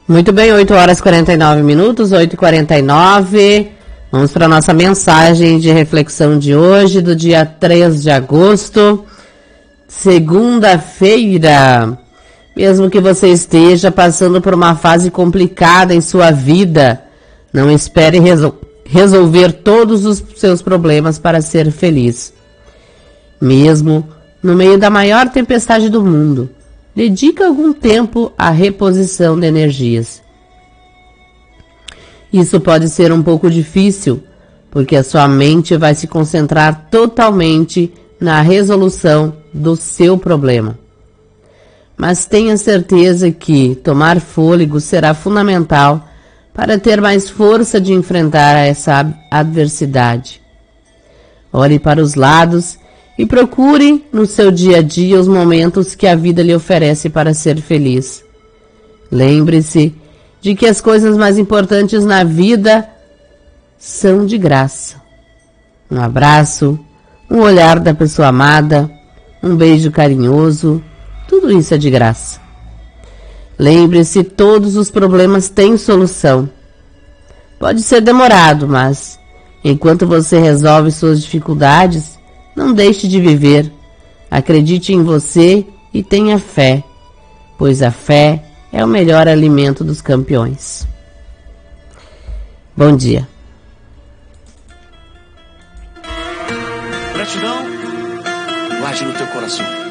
Muito bem, 8 horas e 49 minutos, 8h49. Vamos para a nossa mensagem de reflexão de hoje, do dia 3 de agosto, segunda-feira. Mesmo que você esteja passando por uma fase complicada em sua vida, não espere resolver todos os seus problemas para ser feliz. Mesmo no meio da maior tempestade do mundo, dedique algum tempo à reposição de energias. Isso pode ser um pouco difícil, porque a sua mente vai se concentrar totalmente na resolução do seu problema. Mas tenha certeza que tomar fôlego será fundamental para ter mais força de enfrentar essa adversidade. Olhe para os lados e procure no seu dia a dia os momentos que a vida lhe oferece para ser feliz. Lembre-se de que as coisas mais importantes na vida são de graça. Um abraço, um olhar da pessoa amada, um beijo carinhoso, tudo isso é de graça. Lembre-se, todos os problemas têm solução. Pode ser demorado, mas enquanto você resolve suas dificuldades, não deixe de viver. Acredite em você e tenha fé, pois a fé é o melhor alimento dos campeões. Bom dia. Gratidão, guarde no teu coração.